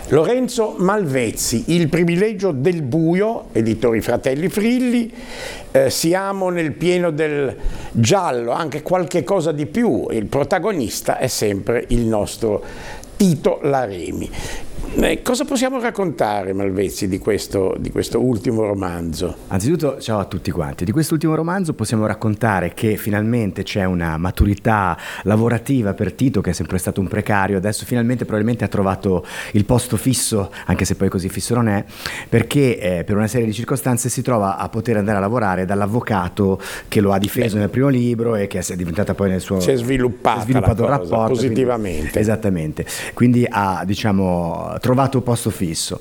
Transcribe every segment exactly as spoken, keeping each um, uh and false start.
Lorenzo Malvezzi, Il privilegio del buio, editori Fratelli Frilli. Eh, siamo nel pieno del giallo, anche qualche cosa di più. Il protagonista è sempre il nostro Tito Laremi. Eh, cosa possiamo raccontare, Malvezzi, di questo, di questo ultimo romanzo? Anzitutto, ciao a tutti quanti. Di quest'ultimo romanzo possiamo raccontare che finalmente c'è una maturità lavorativa per Tito, che è sempre stato un precario. Adesso finalmente probabilmente ha trovato il posto fisso, anche se poi così fisso non è, perché eh, per una serie di circostanze si trova a poter andare a lavorare dall'avvocato che lo ha difeso Beh. nel primo libro e che è diventata poi nel suo... Si è sviluppata sviluppato la il cosa, rapporto positivamente. Quindi, esattamente. Quindi ha, diciamo, trovato posto fisso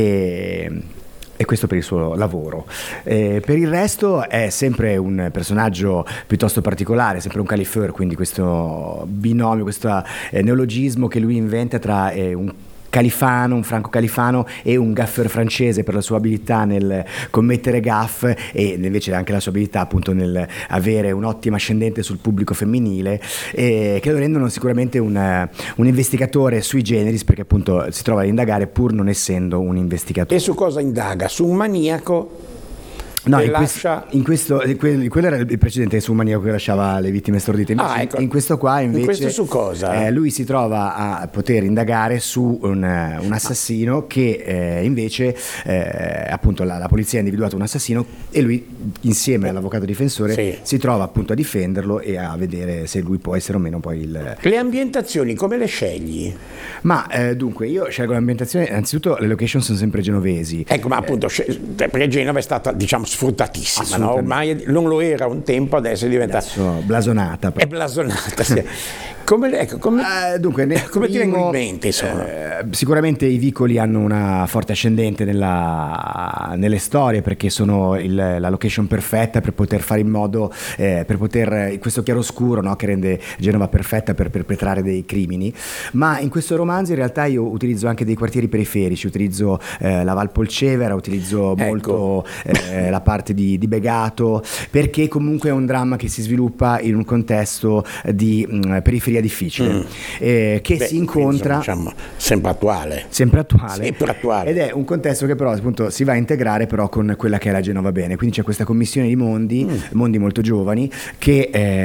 e, e questo per il suo lavoro. Eh, per il resto è sempre un personaggio piuttosto particolare, sempre un califeur, quindi questo binomio, questo eh, neologismo che lui inventa tra eh, un califano, un franco califano e un gaffeur francese per la sua abilità nel commettere gaff e invece anche la sua abilità appunto nel avere un'ottima ascendente sul pubblico femminile, eh, che lo rendono sicuramente un, un investigatore sui generis, perché appunto si trova ad indagare pur non essendo un investigatore. E su cosa indaga? Su un maniaco? No, in, lascia... questo, in questo que, quello era il precedente su un maniaco che lasciava le vittime stordite. Invece, ah, ecco. In questo qua invece in questo su cosa? Eh, lui si trova a poter indagare su un, un assassino che eh, invece eh, appunto la, la polizia ha individuato un assassino e lui insieme all'avvocato difensore sì. si trova appunto a difenderlo e a vedere se lui può essere o meno poi il... Le ambientazioni come le scegli? Ma eh, dunque io scelgo l'ambientazione, innanzitutto le location sono sempre genovesi. Ecco, ma appunto eh, perché Genova è stata, diciamo, sfruttatissima, no? Ormai non lo era un tempo, adesso è diventata adesso blasonata. È blasonata, sì. Come, ecco, come, uh, dunque, come ti vengono in mente? Eh, sicuramente i vicoli hanno una forte ascendente nella, nelle storie, perché sono il, la location perfetta per poter fare in modo, eh, per poter, questo chiaroscuro, no, che rende Genova perfetta per perpetrare dei crimini. Ma in questo romanzo in realtà io utilizzo anche dei quartieri periferici, utilizzo eh, la Val Polcevera, utilizzo ecco. molto eh, la parte di, di Begato, perché comunque è un dramma che si sviluppa in un contesto di mh, periferia difficile, mm. eh, che Beh, si incontra diciamo, sempre attuale sempre attuale sempre attuale ed è un contesto che però appunto si va a integrare però con quella che è la Genova Bene, quindi c'è questa commissione di mondi mm. mondi molto giovani che eh,